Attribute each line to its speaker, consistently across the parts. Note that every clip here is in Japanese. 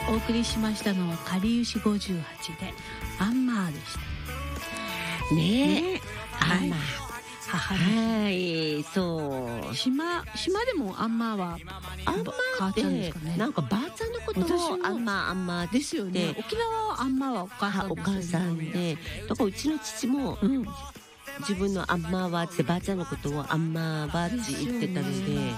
Speaker 1: お送りしましたのはかりゆし58でアンマーでした
Speaker 2: ね。
Speaker 1: はい、
Speaker 2: 母はい、そう。
Speaker 1: 島でもアンマーは
Speaker 2: アンマーってなんかばあちゃんのことをアンマー
Speaker 1: ですよね。沖縄はアンマーはお母さんですよね。
Speaker 2: お母さんで、だからうちの父も、自分のアンマーはってばあちゃんのことをアンマーはって言ってたので、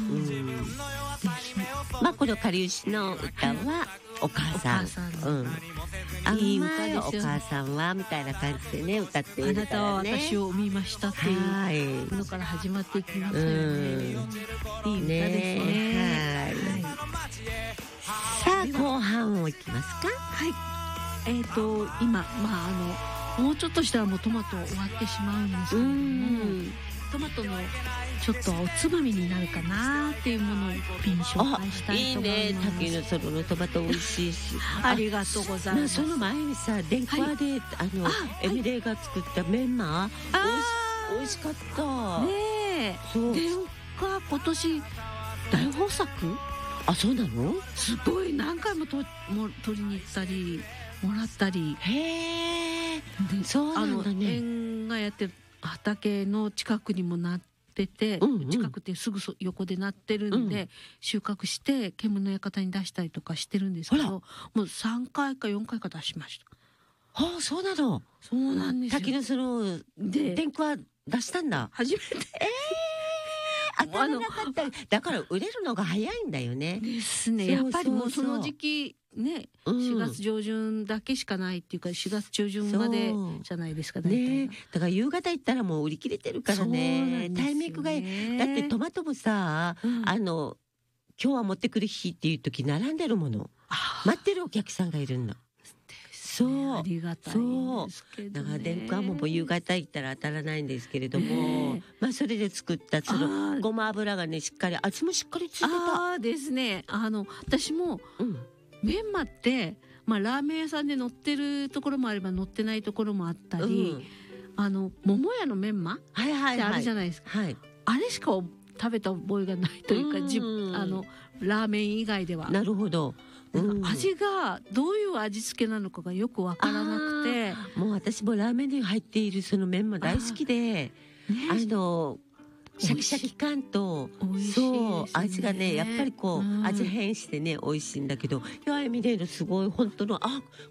Speaker 2: まあこのかりゆしの歌はお母さん、いい歌ですよ。お母さんはみたいな感じでね歌っているからね。
Speaker 1: あなたは私を産みましたっていうのから始まっていきますよね。いい歌ですね。
Speaker 2: さあ後半をいきますか。
Speaker 1: はい。今もうちょっとしたらもうトマト終わってしまうんですけれども、トマトのちょっとおつまみになるかなっていうものを一品紹介したいと思います。
Speaker 2: いいね。竹のそろのトマト美味しいし。
Speaker 1: ありがとうございます。
Speaker 2: その前にさ、電話でエミレイが作ったメンマ美味しかった。
Speaker 1: ねえ。電話今年大豊作？
Speaker 2: あ、そうなの？
Speaker 1: すごい何回も取りに行ったりもらったり。
Speaker 2: へえ。そうなんだね。
Speaker 1: 園がやってる畑の近くにもなってて、近くてすぐ横でなってるんで、収穫して煙の館に出したりとかしてるんですけど、もう3回か4回か出しました。
Speaker 2: ああ、そうなの。
Speaker 1: そうなんですよ。
Speaker 2: 滝のその電話出したんだ。
Speaker 1: 初めて。
Speaker 2: 当たらなかったり。だから売れるのが早いんだよね。
Speaker 1: ですね。やっぱりもうその時期ね、4月上旬だけしかないっていうか、4月中旬までじゃないですかね。
Speaker 2: だから夕方行ったらもう売り切れてるからね。タイミングがだってトマトもさ、今日は持ってくる日っていう時並んでるもの。待ってるお客さんがいるんだ。そう。
Speaker 1: ありがたいんですけどね。
Speaker 2: だから電話も夕方行ったら当たらないんですけれども、まあそれで作ったそのごま油がねしっかり味もしっかりついてた。
Speaker 1: ですね。私もメンマってラーメン屋さんで乗ってるところもあれば乗ってないところもあったり、桃屋のメンマってあるじゃないですか。あれしか食べた覚えがないというか、ラーメン以外では。
Speaker 2: なるほど。
Speaker 1: 味がどういう味付けなのかがよくわからなくて、
Speaker 2: もう私もラーメンに入っているそのメンマ大好きで、シャキシャキ感とそう味がねやっぱりこう味変してね美味しいんだけど、エミレイのすごい本当の